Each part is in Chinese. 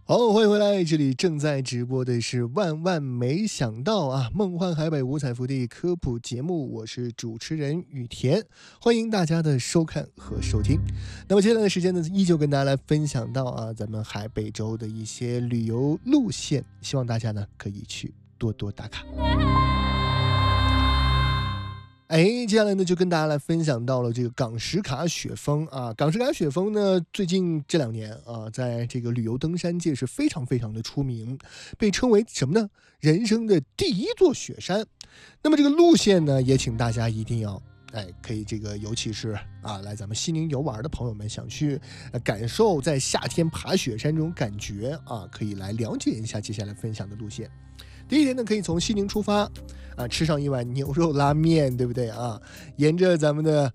好，欢迎回来，这里正在直播的是万万没想到啊，梦幻海北五彩福地科普节目，我是主持人雨田，欢迎大家的收看和收听。那么接下来的时间呢，依旧跟大家来分享到啊，咱们海北州的一些旅游路线，希望大家呢可以去多多打卡。接下来呢就跟大家来分享到了这个港石卡雪峰啊。港石卡雪峰呢，最近这2年啊，在这个旅游登山界是非常非常的出名，被称为什么呢？人生的第一座雪山。那么这个路线呢，也请大家一定要可以这个，尤其是啊来咱们西宁游玩的朋友们，想去感受在夏天爬雪山这种感觉啊，可以来了解一下接下来分享的路线。第一天呢，可以从西宁出发啊，吃上一碗牛肉拉面，对不对啊？沿着咱们的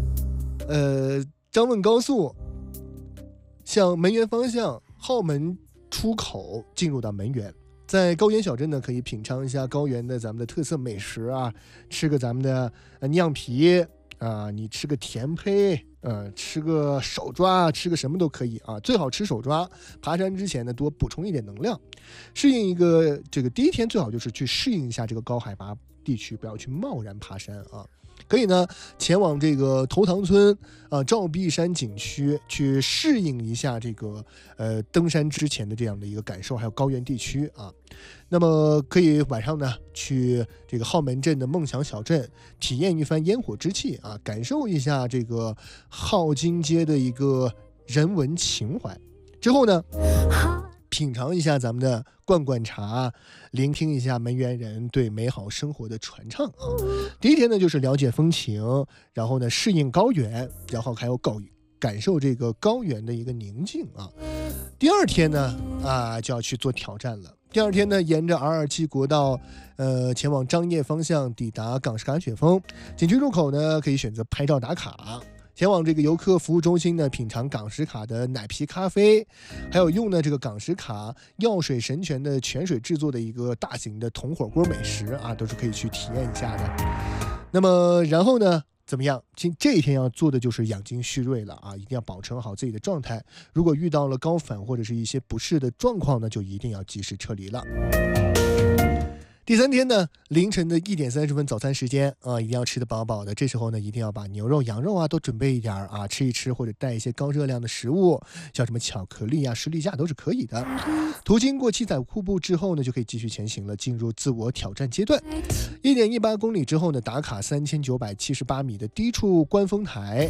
张汶高速向门源方向浩门出口进入到门源。在高原小镇呢，可以品尝一下高原的咱们的特色美食啊，吃个咱们的酿皮啊，你吃个甜胚，吃个手抓，吃个什么都可以啊，最好吃手抓。爬山之前呢，多补充一点能量，适应一个这个第一天最好就是去适应一下这个高海拔地区，不要去贸然爬山啊。可以呢，前往这个头塘村照壁山景区去适应一下这个登山之前的这样的一个感受，还有高原地区啊。那么可以晚上呢去这个浩门镇的梦想小镇体验一番烟火之气啊，感受一下这个浩金街的一个人文情怀。之后呢，品尝一下咱们的灌茶，聆听一下门源人对美好生活的传唱啊。第一天呢，就是了解风情，然后呢适应高原，然后还有感受这个高原的一个宁静啊。第二天呢就要去做挑战了。第二天呢，沿着227国道前往张掖方向抵达港石卡雪峰景区入口呢，可以选择拍照打卡。前往这个游客服务中心呢，品尝港石卡的奶皮咖啡，还有用呢这个港石卡药水神泉的泉水制作的一个大型的铜火锅美食啊，都是可以去体验一下的。那么然后呢怎么样？这一天要做的就是养精蓄锐了啊，一定要保持好自己的状态。如果遇到了高反或者是一些不适的状况呢，就一定要及时撤离了。第3天呢，凌晨的1点30分早餐时间啊，一定要吃得饱饱的。这时候呢，一定要把牛肉、羊肉啊都准备一点啊，吃一吃，或者带一些高热量的食物，像什么巧克力啊、士力架都是可以的。途经过七彩瀑布之后呢，就可以继续前行了，进入自我挑战阶段。1.18公里之后呢，打卡3978米的低处观峰台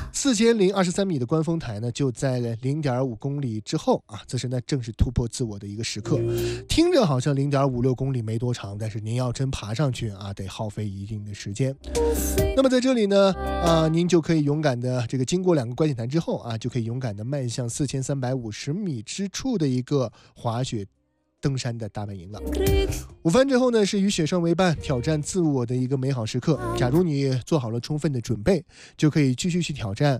，4023米的观峰台呢，就在0.5公里之后啊，此时呢正是突破自我的一个时刻。听着好像0.56公里没多长，但是您要真爬上去啊，得耗费一定的时间。那么在这里呢您就可以勇敢的这个经过2个观景台之后啊，就可以勇敢的迈向4350米之处的一个滑雪登山的大本营了。午饭之后呢，是与雪山为伴，挑战自我的一个美好时刻。假如你做好了充分的准备，就可以继续去挑战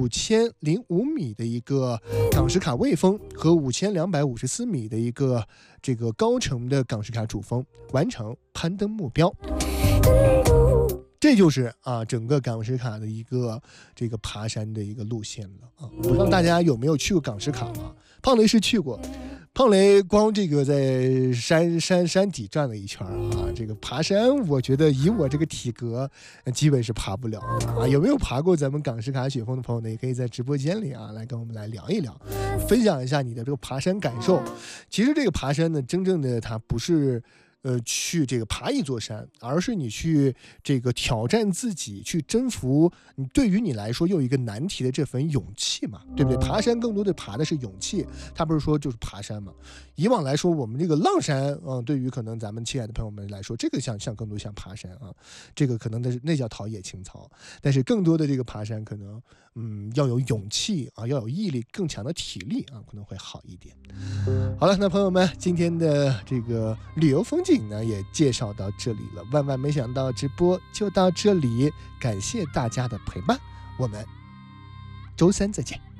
5005米的一个港石卡卫峰和5254米的一个这个高程的港石卡主峰，完成攀登目标。这就是整个港石卡的一个这个爬山的一个路线了啊！不知道大家有没有去过港石卡啊？胖雷是去过，胖雷光这个在山底转了一圈啊，这个爬山我觉得以我这个体格基本是爬不了啊。有没有爬过咱们港石卡雪峰的朋友呢？也可以在直播间里来跟我们来聊一聊，分享一下你的这个爬山感受。其实这个爬山呢，真正的它不是去这个爬一座山，而是你去这个挑战自己，去征服你对于你来说又一个难题的这份勇气嘛，对不对？爬山更多的爬的是勇气，他不是说就是爬山嘛。以往来说，我们这个浪山对于可能咱们亲爱的朋友们来说，这个像更多像爬山啊，这个可能那叫陶冶情操。但是更多的这个爬山可能要有勇气啊，要有毅力，更强的体力啊，可能会好一点。好了，那朋友们，今天的这个旅游风景呢也介绍到这里了，万万没想到直播就到这里，感谢大家的陪伴，我们周3再见。